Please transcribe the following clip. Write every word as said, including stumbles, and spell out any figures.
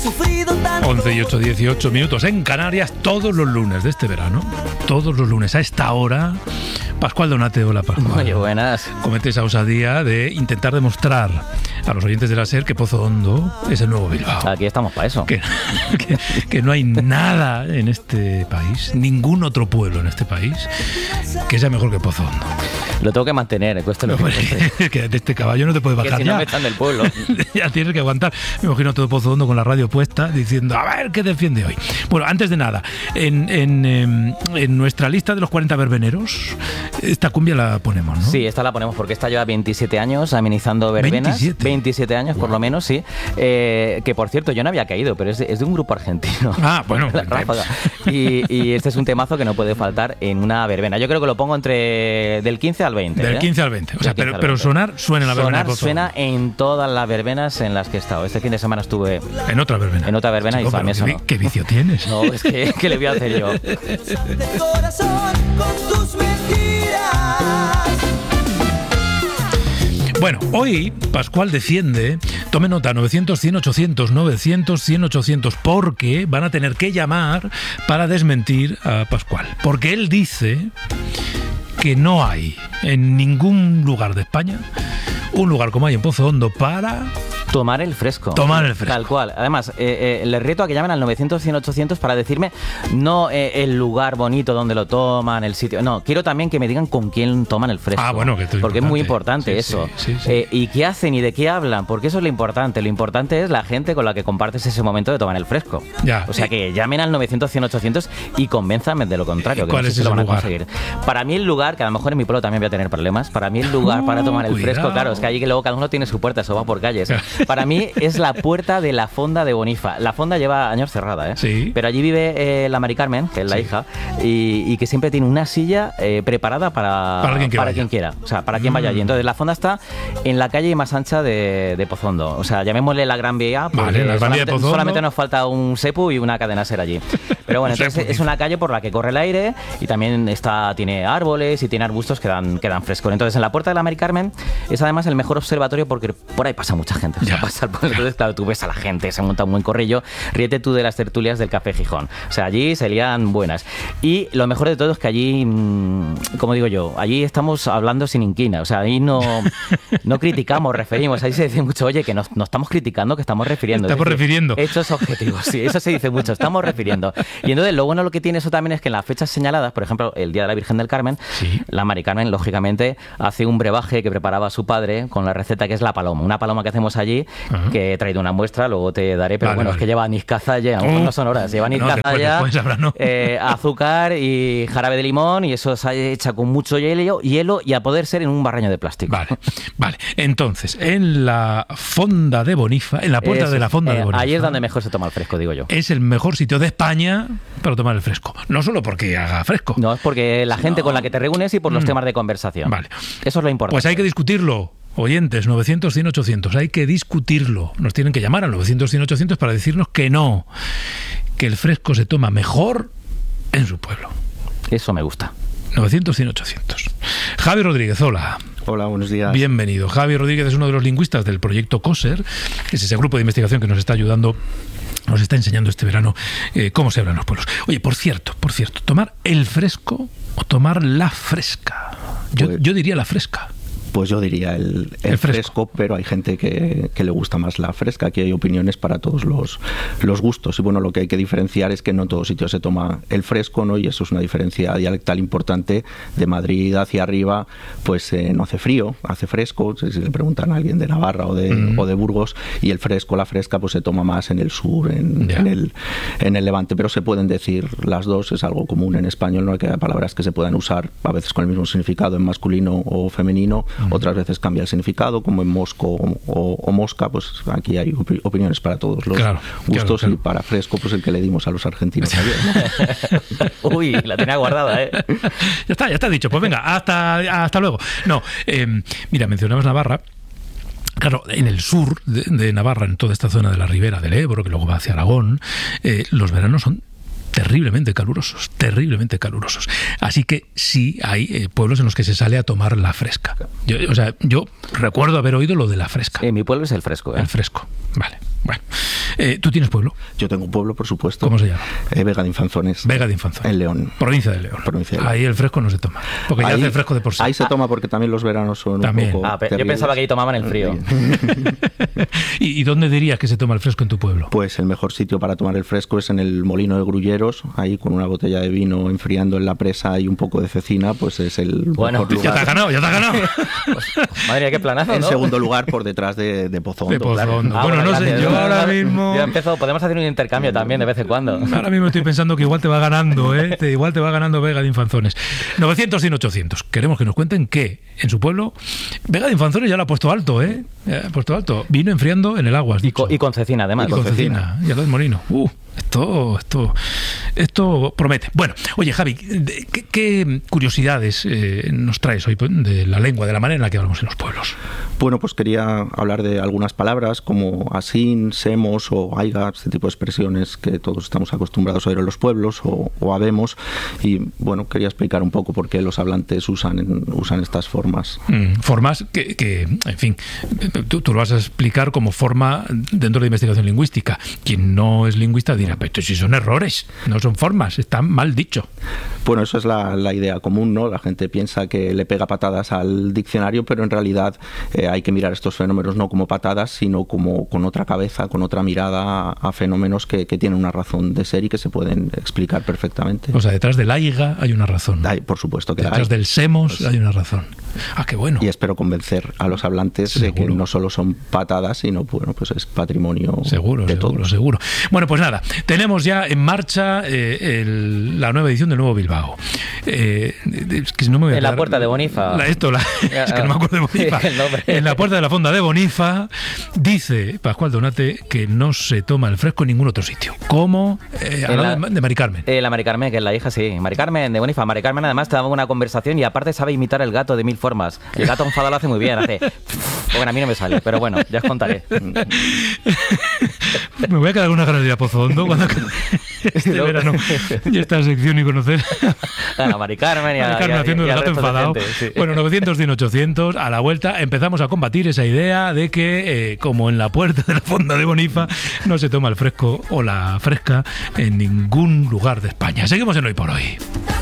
once y ocho, dieciocho minutos en Canarias, todos los lunes de este verano, todos los lunes a esta hora, Pascual Donate, hola Pascual. Muy buenas. Comete esa osadía de intentar demostrar a los oyentes de la SER que Pozo Hondo es el nuevo Bilbao. Aquí estamos para eso. Que, que, que no hay nada en este país, ningún otro pueblo en este país, que sea mejor que Pozo Hondo. Lo tengo que mantener, cuesta lo que que de este caballo no te puedes bajar. Que si ya. no me echan del pueblo. Ya tienes que aguantar. Me imagino todo Pozo Hondo con la radio puesta diciendo, a ver qué defiende hoy. Bueno, antes de nada, en, en, en nuestra lista de los cuarenta verbeneros, esta cumbia la ponemos, ¿no? Sí, esta la ponemos porque esta lleva veintisiete años amenizando verbenas. veintisiete, veintisiete años, wow. Por lo menos, sí. Eh, que por cierto, yo no había caído, pero es de, es de un grupo argentino. Ah, bueno. La Ráfaga. Y, y este es un temazo que no puede faltar en una verbena. Yo creo que lo pongo entre del quince al veinte. Del ¿eh? quince al veinte. O sea, pero, pero sonar suena en la verbena. Sonar suena en todas las verbenas en las que he estado. Este fin de semana estuve en otra verbena. En otra verbena. Chico, y para mí eso ¿qué, no. ¿Qué vicio tienes? No, es que ¿qué le voy a hacer yo? Bueno, hoy Pascual defiende, tome nota, novecientos, cien, ochocientos, novecientos, cien, ochocientos, porque van a tener que llamar para desmentir a Pascual. Porque él dice que no hay en ningún lugar de España un lugar como hay en Pozo Hondo para... Tomar el fresco. Tomar el fresco. Tal cual. Además, eh, eh, les reto a que llamen al novecientos, cien, ochocientos para decirme no eh, el lugar bonito donde lo toman, el sitio. No, quiero también que me digan con quién toman el fresco. Ah, bueno, que esto es porque importante. Es muy importante sí, eso. Sí, sí, sí. Eh, y qué hacen y de qué hablan, porque eso es lo importante. Lo importante es la gente con la que compartes ese momento de tomar el fresco. Ya. O sea, que llamen al novecientos, cien, ochocientos y convénzanme de lo contrario. Que ¿Cuál no es sé si ese lo van a lugar? conseguir. Para mí el lugar, que a lo mejor en mi pueblo también voy a tener problemas, para mí el lugar uh, para tomar el cuidado. fresco, claro, es que allí que luego cada uno tiene su puerta, eso va por calles. Para mí es la puerta de la fonda de Bonifa. La fonda lleva años cerrada, ¿eh? Sí. Pero allí vive eh, la Mari Carmen, que es la sí. hija, y, y que siempre tiene una silla eh, preparada para, para, quien, para quien quiera. O sea, para quien mm. vaya allí. Entonces, la fonda está en la calle más ancha de, de Pozo Hondo. O sea, llamémosle la Gran Vía, porque vale, la solamente, de solamente nos falta un sepu y una cadena ser allí. Pero bueno, entonces es una calle por la que corre el aire y también está, tiene árboles y tiene arbustos que dan, que dan fresco. Entonces, en la puerta de la Mari Carmen es además el mejor observatorio porque por ahí pasa mucha gente. O sea, pasa el pueblo. Entonces, claro, tú ves a la gente, se monta un buen corrillo. Ríete tú de las tertulias del Café Gijón. O sea, allí se lían buenas. Y lo mejor de todo es que allí, mmm, como digo yo, allí estamos hablando sin inquina. O sea, ahí no, no criticamos, referimos. Ahí se dice mucho, oye, que no, no estamos criticando, que estamos refiriendo. Estamos es decir, refiriendo. Hechos objetivos, sí, eso se dice mucho, estamos refiriendo. Y entonces lo bueno lo que tiene eso también es que en las fechas señaladas, por ejemplo, el Día de la Virgen del Carmen, sí. la Mari Carmen, lógicamente, hace un brebaje que preparaba su padre con la receta que es la paloma. Una paloma que hacemos allí, uh-huh. que he traído una muestra, luego te daré, pero vale, bueno, vale. es que lleva anís cazalla, a lo mejor no son horas, lleva anís no, cazalla, después, después no. eh, azúcar y jarabe de limón, y eso se echa con mucho hielo, hielo y a poder ser en un barreño de plástico. Vale, vale. Entonces, en la fonda de Bonifa, en la puerta eso, de la fonda eh, de Bonifa. Ahí es donde mejor se toma el fresco, digo yo. Es el mejor sitio de España para tomar el fresco. No solo porque haga fresco. No, es porque la gente no. con la que te reúnes y por los mm. temas de conversación. Vale. Eso es lo importante. Pues hay que discutirlo. Oyentes, novecientos, cien, ochocientos. Hay que discutirlo. Nos tienen que llamar al novecientos, cien, ochocientos para decirnos que no. Que el fresco se toma mejor en su pueblo. Eso me gusta. novecientos, cien, ochocientos. Javi Rodríguez, hola. Hola, buenos días. Bienvenido. Javi Rodríguez es uno de los lingüistas del proyecto COSER, que es ese grupo de investigación que nos está ayudando, nos está enseñando este verano eh, cómo se hablan los pueblos. Oye, por cierto, por cierto, tomar el fresco o tomar la fresca. Yo, pues, yo diría la fresca. Pues yo diría el, el, el fresco. fresco, pero hay gente que, que le gusta más la fresca. Aquí hay opiniones para todos los, los gustos. Y bueno, lo que hay que diferenciar es que no en todos sitios se toma el fresco, ¿no? Y eso es una diferencia dialectal importante. De Madrid hacia arriba, pues eh, no hace frío, hace fresco. Si le preguntan a alguien de Navarra o de, mm. o de Burgos, y el fresco, la fresca, pues se toma más en el sur, en, yeah. en, el, en el Levante. Pero se pueden decir las dos, es algo común en español, no hay que palabras que se puedan usar a veces con el mismo significado en masculino o femenino. Otras veces cambia el significado, como en mosco o, o, o mosca, pues aquí hay opi- opiniones para todos los claro, gustos, claro, claro. Y para fresco, pues el que le dimos a los argentinos ayer, ¿no? Uy, la tenía guardada, ¿eh? Ya está, ya está dicho. Pues venga, hasta, hasta luego. No, eh, mira, mencionabas Navarra. Claro, en el sur de, de Navarra, en toda esta zona de la ribera del Ebro, que luego va hacia Aragón, eh, los veranos son terriblemente calurosos, terriblemente calurosos. Así que sí hay eh, pueblos en los que se sale a tomar la fresca. Yo, o sea, yo recuerdo haber oído lo de la fresca. En mi pueblo es el fresco, ¿eh? El fresco, vale. Bueno, eh, ¿tú tienes pueblo? Yo tengo un pueblo, por supuesto. ¿Cómo se llama? Eh, Vega de Infanzones. Vega de Infanzones. En León. Provincia de León. Provincia de León. Ahí el fresco no se toma, porque ahí, ya hace fresco de por sí. Ahí se toma porque también los veranos son también. un poco ah, Yo pensaba que ahí tomaban el frío. ¿Y, ¿Y dónde dirías que se toma el fresco en tu pueblo? Pues el mejor sitio para tomar el fresco es en el Molino de Grulleros, ahí con una botella de vino enfriando en la presa y un poco de cecina, pues es el bueno, mejor lugar. Ya te has ganado, ya te has ganado. Pues, madre mía, qué planazo, ¿no? En segundo lugar, por detrás de, de Pozondo. De Pozondo. Claro. Ah, bueno, no sé, yo ahora mismo... Yo empiezo, podemos hacer un intercambio también de vez en cuando. Ahora mismo estoy pensando que igual te va ganando, ¿eh? Te, igual te va ganando Vega de Infanzones. novecientos, cien, ochocientos. Queremos que nos cuenten que en su pueblo Vega de Infanzones ya lo ha puesto alto, ¿eh? Ya ha puesto alto. Vino enfriando en el agua, has Y dicho. con, y con cecina, además. Y con cecina. Y al del molino. Uh, esto, esto, esto promete. Bueno, oye, Javi, ¿qué, qué curiosidades eh, nos traes hoy de la lengua, de la manera en la que hablamos en los pueblos? Bueno, pues quería hablar de algunas palabras como asín, semos o aiga, este tipo de expresiones que todos estamos acostumbrados a oír en los pueblos o, o habemos. Y bueno, quería explicar un poco por qué los hablantes usan, usan estas formas. Mm, formas que, que, en fin, tú, tú lo vas a explicar como forma dentro de investigación lingüística. Quien no es lingüista dirá, pero si son errores, no son formas, están mal dicho. Bueno, eso es la, la idea común, ¿no? La gente piensa que le pega patadas al diccionario, pero en realidad eh, hay que mirar estos fenómenos no como patadas, sino como con otra cabeza, con otra mirada a, a fenómenos que, que tienen una razón de ser y que se pueden explicar perfectamente. O sea, detrás del aiga hay una razón. Hay, por supuesto que detrás hay. del semos pues, hay una razón. Ah, qué bueno. Y espero convencer a los hablantes de que no solo son patadas, sino bueno, pues es patrimonio seguro, de seguro, todos. seguro. Bueno, pues nada, tenemos ya en marcha eh, el, la nueva edición del Nuevo Bilbao. Eh, es que no me voy a en dar, la puerta de Bonifa. La, esto, la, es que no me acuerdo de Bonifa. En la puerta de la fonda de Bonifa dice Pascual Donate que no se toma el fresco en ningún otro sitio. ¿Cómo? Eh, la, de Mari Carmen. Eh, la Mari Carmen, que es la hija, sí. Mari Carmen de Bonifa. Mari Carmen además te daba una conversación y aparte sabe imitar el gato de mil formas. El gato enfadado lo hace muy bien, hace... Bueno, a mí no me sale, pero bueno, ya os contaré. Me voy a quedar con una ganas de ir a Pozondo cuando este verano y esta sección y conocer a la Mari Carmen y a, Mari Carmen y a, haciendo y a, el gato enfadado. Gente, sí. Bueno, novecientos, cien, ochocientos, a la vuelta empezamos a combatir esa idea de que, eh, como en la puerta de la fonda de Bonifa, no se toma el fresco o la fresca en ningún lugar de España. Seguimos en Hoy por Hoy.